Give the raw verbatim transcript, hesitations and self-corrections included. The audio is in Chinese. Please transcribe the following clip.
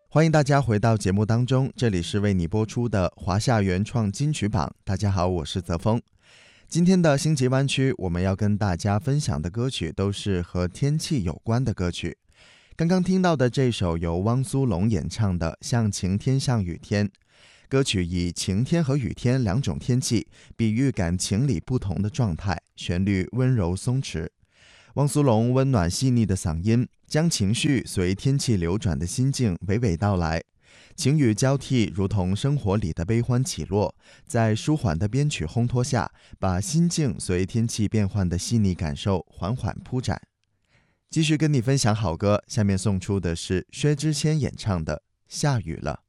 欢迎大家回到节目当中，这里是为你播出的华夏原创金曲榜。大家好，我是泽峰。今天的星级湾区，我们要跟大家分享的歌曲都是和天气有关的歌曲。刚刚听到的这首由汪苏泷演唱的《像晴天像雨天》，歌曲以晴天和雨天两种天气，比喻感情里不同的状态，旋律温柔松弛。汪苏泷温暖细腻的嗓音，将情绪随天气流转的心境娓娓道来，晴雨交替，如同生活里的悲欢起落，在舒缓的编曲烘托下，把心境随天气变换的细腻感受缓缓铺展。继续跟你分享好歌，下面送出的是薛之谦演唱的《下雨了》。